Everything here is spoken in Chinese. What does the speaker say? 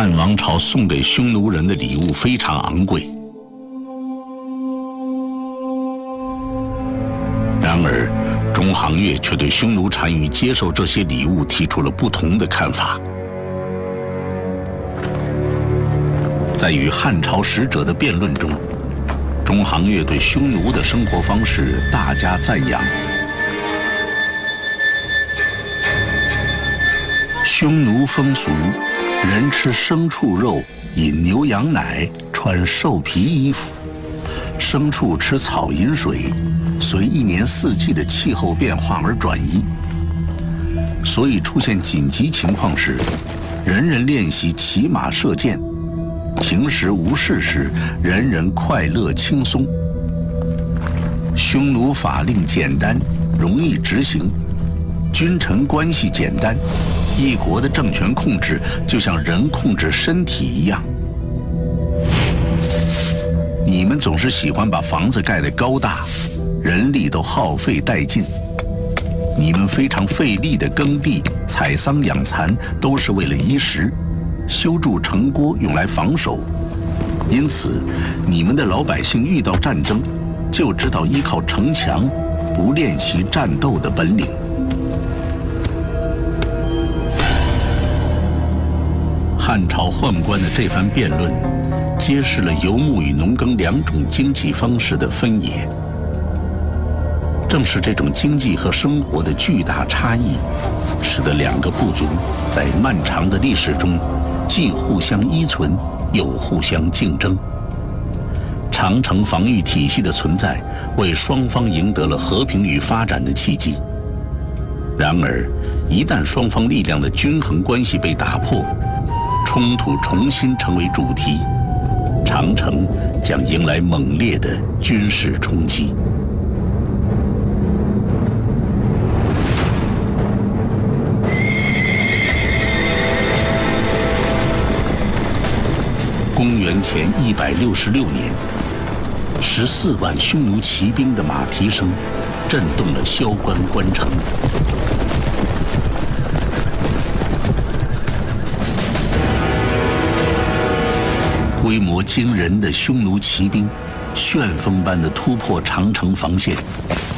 汉王朝送给匈奴人的礼物非常昂贵，然而中行月却对匈奴单于接受这些礼物提出了不同的看法。在与汉朝使者的辩论中，中行月对匈奴的生活方式大加赞扬。匈奴风俗，人吃牲畜肉，饮牛羊奶，穿兽皮衣服。牲畜吃草饮水，随一年四季的气候变化而转移。所以出现紧急情况时，人人练习骑马射箭；平时无事时，人人快乐轻松。匈奴法令简单，容易执行，君臣关系简单。一国的政权控制就像人控制身体一样。你们总是喜欢把房子盖得高大，人力都耗费殆尽。你们非常费力的耕地、采桑养蚕，都是为了衣食；修筑城郭用来防守。因此，你们的老百姓遇到战争，就知道依靠城墙，不练习战斗的本领。汉朝宦官的这番辩论，揭示了游牧与农耕两种经济方式的分野。正是这种经济和生活的巨大差异，使得两个部族在漫长的历史中，既互相依存，又互相竞争。长城防御体系的存在，为双方赢得了和平与发展的契机。然而，一旦双方力量的均衡关系被打破，冲突重新成为主题，长城将迎来猛烈的军事冲击。公元前166年，14万匈奴骑兵的马蹄声震动了萧关关城。规模惊人的匈奴骑兵，旋风般地突破长城防线，